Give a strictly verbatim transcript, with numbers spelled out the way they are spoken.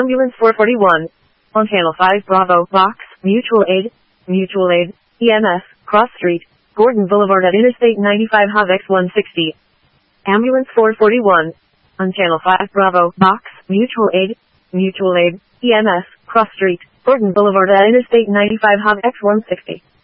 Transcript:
Ambulance four forty-one. On Channel five Bravo, Box, Mutual Aid, Mutual Aid, E M S, Cross Street, Gordon Boulevard at Interstate ninety-five H O V X one sixty. Ambulance four forty-one. On Channel five Bravo, Box, Mutual Aid, Mutual Aid, E M S, Cross Street, Gordon Boulevard at Interstate ninety-five H O V X one sixty.